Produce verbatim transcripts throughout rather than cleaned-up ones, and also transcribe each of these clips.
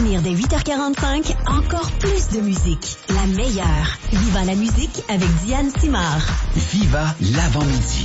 venir dès huit heures quarante-cinq, encore plus de musique. La meilleure. Viva la musique avec Diane Simard. Viva l'avant-midi.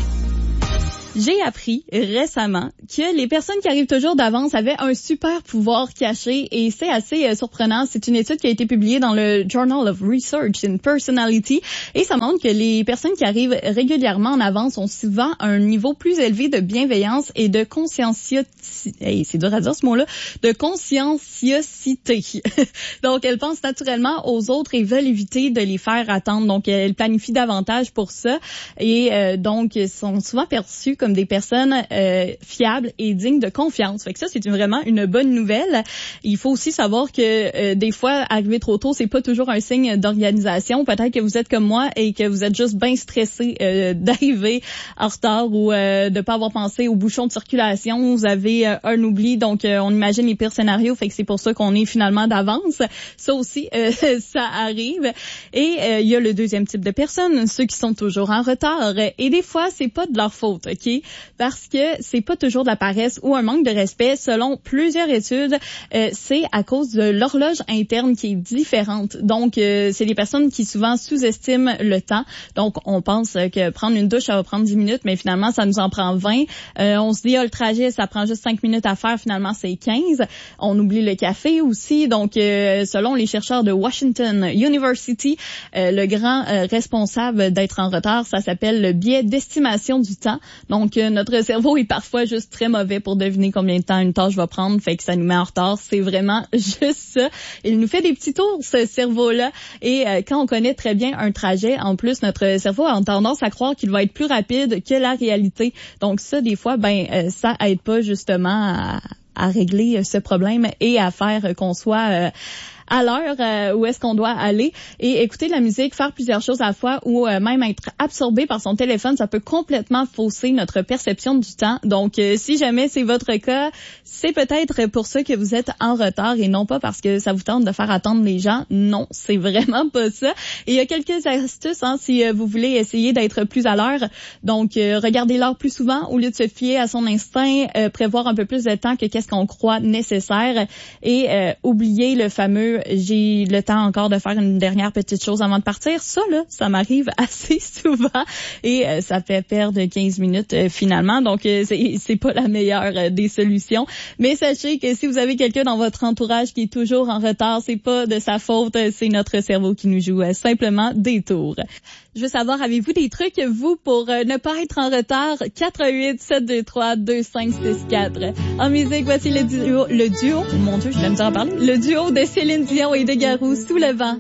J'ai appris récemment que les personnes qui arrivent toujours d'avance avaient un super pouvoir caché et c'est assez euh, surprenant. C'est une étude qui a été publiée dans le Journal of Research in Personality et ça montre que les personnes qui arrivent régulièrement en avance ont souvent un niveau plus élevé de bienveillance et de conscienciosité. Hey, c'est dur à dire ce mot-là. De conscienciosité. Donc, elles pensent naturellement aux autres et veulent éviter de les faire attendre. Donc, elles planifient davantage pour ça et euh, donc sont souvent perçues comme comme des personnes euh, fiables et dignes de confiance. Fait que ça, c'est une, vraiment une bonne nouvelle. Il faut aussi savoir que euh, des fois, arriver trop tôt, c'est pas toujours un signe d'organisation. Peut-être que vous êtes comme moi et que vous êtes juste bien stressé euh, d'arriver en retard ou euh, de pas avoir pensé aux bouchons de circulation. Vous avez euh, un oubli, donc euh, on imagine les pires scénarios. Fait que c'est pour ça qu'on est finalement d'avance. Ça aussi, euh, ça arrive. Et euh, il y a le deuxième type de personnes, ceux qui sont toujours en retard. Et des fois, c'est pas de leur faute, ok? Parce que c'est pas toujours de la paresse ou un manque de respect. Selon plusieurs études, euh, c'est à cause de l'horloge interne qui est différente. Donc, euh, c'est des personnes qui souvent sous-estiment le temps. Donc, on pense que prendre une douche, ça va prendre dix minutes, mais finalement, ça nous en prend vingt. Euh, on se dit, ah, le trajet, ça prend juste cinq minutes à faire. Finalement, c'est quinze. On oublie le café aussi. Donc, euh, selon les chercheurs de Washington University, euh, le grand euh, responsable d'être en retard, ça s'appelle le biais d'estimation du temps. Donc, Donc, notre cerveau est parfois juste très mauvais pour deviner combien de temps une tâche va prendre, fait que ça nous met en retard. C'est vraiment juste ça. Il nous fait des petits tours, ce cerveau-là. Et euh, quand on connaît très bien un trajet, en plus, notre cerveau a tendance à croire qu'il va être plus rapide que la réalité. Donc, ça, des fois, ben, euh, ça aide pas justement à, à régler ce problème et à faire qu'on soit... Euh, à l'heure euh, où est-ce qu'on doit aller et écouter de la musique, faire plusieurs choses à la fois ou euh, même être absorbé par son téléphone, ça peut complètement fausser notre perception du temps. Donc, euh, si jamais c'est votre cas, c'est peut-être pour ça que vous êtes en retard et non pas parce que ça vous tente de faire attendre les gens. Non, c'est vraiment pas ça. Et il y a quelques astuces hein, si euh, vous voulez essayer d'être plus à l'heure. Donc, euh, regardez l'heure plus souvent au lieu de se fier à son instinct, euh, prévoir un peu plus de temps que qu'est-ce qu'on croit nécessaire et euh, oublier le fameux j'ai le temps encore de faire une dernière petite chose avant de partir. Ça, là, ça m'arrive assez souvent et euh, ça fait perdre quinze minutes euh, finalement. Donc, euh, c'est, c'est pas la meilleure euh, des solutions. Mais sachez que si vous avez quelqu'un dans votre entourage qui est toujours en retard, c'est pas de sa faute, c'est notre cerveau qui nous joue euh, simplement des tours. Je veux savoir, avez-vous des trucs, vous, pour euh, ne pas être en retard? quatre un huit sept deux trois deux cinq six quatre. En musique, voici le duo, le duo, mon Dieu, je vais me dire à parler, le duo de Céline Dion et de Garou, Sous le vent.